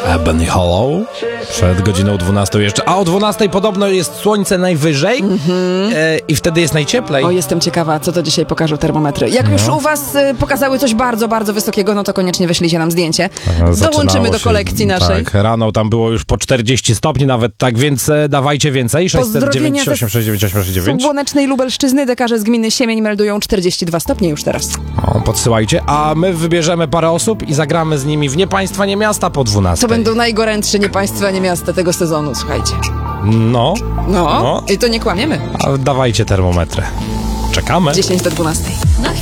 Ebony Hollow. Przed godziną 12 jeszcze. A o 12 podobno jest słońce najwyżej i wtedy jest najcieplej. O, jestem ciekawa, co to dzisiaj pokażą termometry. Jak już u was pokazały coś bardzo, bardzo wysokiego, no to koniecznie wyślijcie nam zdjęcie. Dołączymy do kolekcji naszej. Tak, rano tam było już po 40 stopni nawet, tak więc dawajcie więcej. 609 869 Słonecznej Lubelszczyzny dekarze z gminy Siemień meldują 42 stopnie już teraz. O, podsyłajcie, a my wybierzemy parę osób i zagramy z nimi w Nie Państwa, Nie Miasta po 12. To będą najgorętsze nie państwa, nie miasta tego sezonu, słuchajcie. No. I to nie kłamiemy. A dawajcie termometry. Czekamy. 10 do 12.